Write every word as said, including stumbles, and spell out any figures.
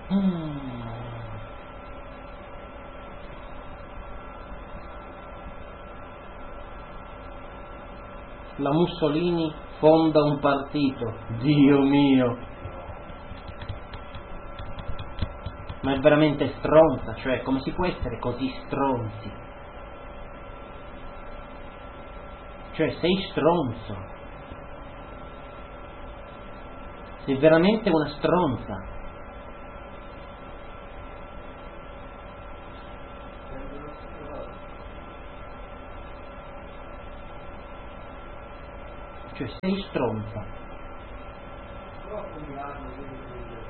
Mm. La Mussolini fonda un partito, Dio mio, ma è veramente stronza, cioè come si può essere così stronzi? Cioè sei stronzo, sei veramente una stronza. Cioè sei stronza.